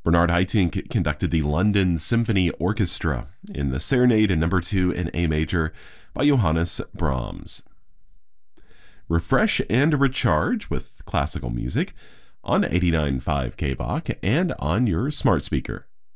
Bernard Haitink conducted the London Symphony Orchestra in the Serenade in number 2 in A major by Johannes Brahms. Refresh and recharge with classical music on 89.5 KBach and on your smart speaker.